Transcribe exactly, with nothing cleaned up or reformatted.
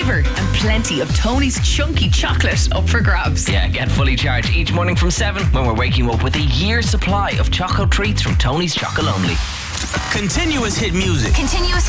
flavour and plenty of Tony's chunky chocolate up for grabs. Yeah, get fully charged each morning from seven when we're waking you up with a year's supply of choco treats from Tony's Chocolonely. Continuous hit music. Continuous